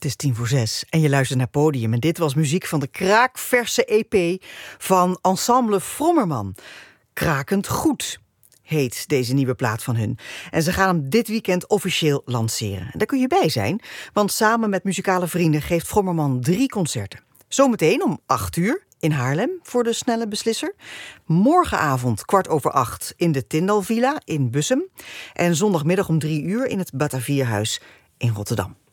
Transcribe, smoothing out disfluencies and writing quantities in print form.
Het is 5:50 en je luistert naar Podium. En dit was muziek van de kraakverse EP van Ensemble Vrommerman. Krakend Goed heet deze nieuwe plaat van hun. En ze gaan hem dit weekend officieel lanceren. En daar kun je bij zijn, want samen met muzikale vrienden geeft Vrommerman 3 concerten. Zometeen om 8:00 in Haarlem voor de snelle beslisser. Morgenavond 7:15 in de Tindal Villa in Bussum. En zondagmiddag om 3:00 in het Batavierhuis in Rotterdam.